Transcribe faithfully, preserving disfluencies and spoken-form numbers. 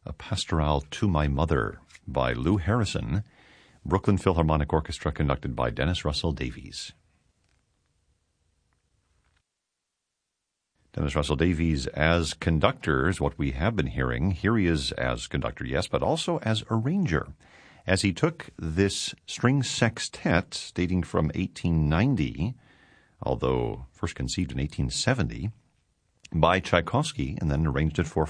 a Pastoral to My Mother by Lou Harrison, Brooklyn Philharmonic Orchestra conducted by Dennis Russell Davies. Dennis Russell Davies as conductor is what we have been hearing. Here he is as conductor, yes, but also as arranger, as he took this string sextet dating from eighteen ninety, although first conceived in eighteen seventy, by Tchaikovsky, and then arranged it for